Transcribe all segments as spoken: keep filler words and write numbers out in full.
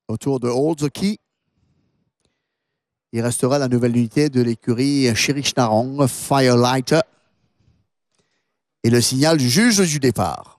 autour de Hold the Key. Il restera la nouvelle unité de l'écurie Cherish Narong, Firelighter. Et le signal du juge du départ.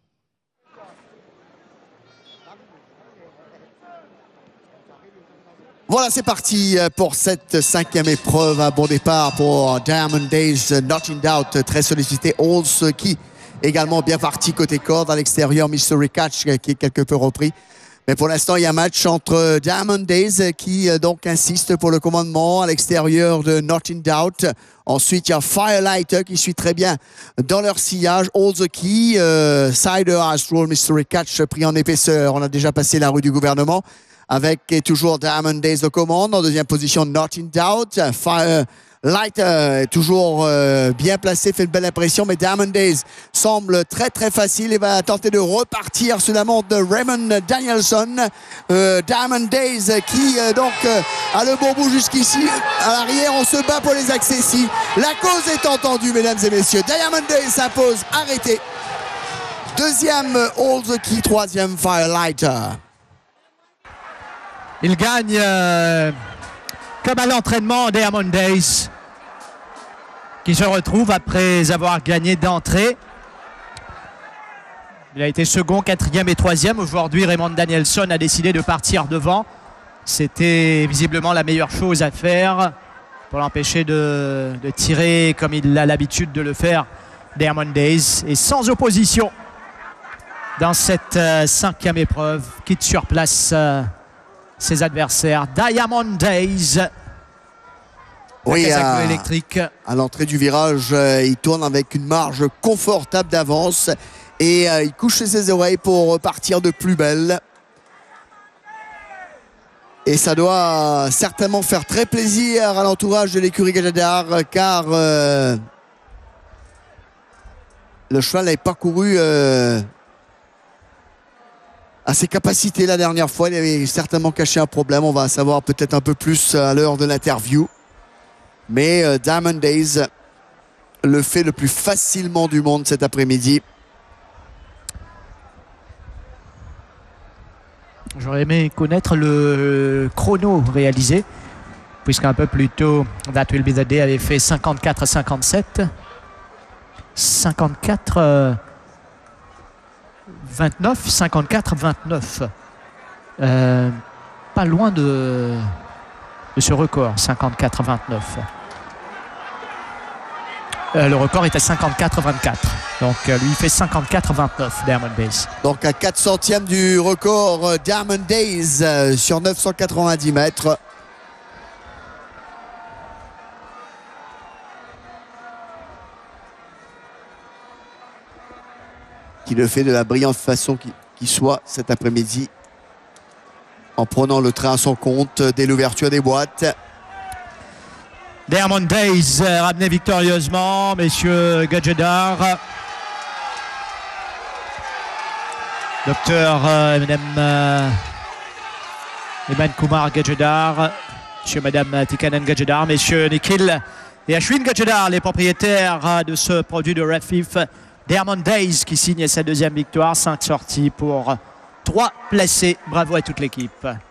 Voilà, c'est parti pour cette cinquième épreuve. Un bon départ pour Diamond Days, Not in Doubt, très sollicité. Hold the Key, également bien parti côté corde. À l'extérieur, Mystery Catch qui est quelque peu repris. Mais pour l'instant, il y a un match entre Diamond Days qui donc insiste pour le commandement à l'extérieur de Not in Doubt. Ensuite, il y a Firelighter qui suit très bien dans leur sillage. Hold the Key, euh, Cider Astral, Mystery Catch pris en épaisseur. On a déjà passé la rue du gouvernement avec et toujours Diamond Days de commande. En deuxième position, Not in Doubt. Firelighter est toujours euh, bien placé, fait une belle impression, mais Diamond Days semble très très facile et va tenter de repartir sous la montre de Raymond Danielson. Euh, Diamond Days qui euh, donc euh, a le bon bout jusqu'ici. À l'arrière, on se bat pour les accessis. La cause est entendue, mesdames et messieurs. Diamond Days s'impose, arrêté. Deuxième, Hold the Key. Troisième, Firelighter. Il gagne euh, comme à l'entraînement Diamond Days, qui se retrouve après avoir gagné d'entrée. Il a été second, quatrième et troisième. Aujourd'hui, Raymond Danielson a décidé de partir devant. C'était visiblement la meilleure chose à faire pour l'empêcher de, de tirer comme il a l'habitude de le faire, Diamond Days. Et sans opposition dans cette euh, cinquième épreuve, quitte sur place euh, ses adversaires. Diamond Days. Oui, à, électrique. À l'entrée du virage, euh, il tourne avec une marge confortable d'avance et euh, il couche ses oreilles pour partir de plus belle. Et ça doit certainement faire très plaisir à l'entourage de l'écurie Gajadar, car euh, le cheval n'avait pas couru euh, à ses capacités la dernière fois. Il avait certainement caché un problème. On va savoir peut-être un peu plus à l'heure de l'interview. Mais euh, Diamond Days le fait le plus facilement du monde cet après-midi. J'aurais aimé connaître le chrono réalisé, puisqu'un peu plus tôt, That Will Be the Day avait fait cinquante-quatre cinquante-sept. cinquante-quatre vingt-neuf, cinquante-quatre vingt-neuf. Euh, pas loin de, de ce record, cinquante-quatre vingt-neuf. Euh, le record était cinquante-quatre vingt-quatre. Donc euh, lui il fait cinquante-quatre vingt-neuf, Diamond Days. Donc à quatre centièmes du record, euh, Diamond Days euh, sur neuf cent quatre-vingt-dix mètres. Qui le fait de la brillante façon qui, qui soit cet après-midi, en prenant le train à son compte dès l'ouverture des boîtes. Diamond Days euh, ramené victorieusement, messieurs Gajadar. Docteur euh, Madame euh, Eman Kumar Gajadar, monsieur Madame Tikanan Gajadar, messieurs Nikhil et Ashwin Gajadar, les propriétaires euh, de ce produit de Rafif. Diamond Days qui signe sa deuxième victoire, cinq sorties pour trois placés. Bravo à toute l'équipe.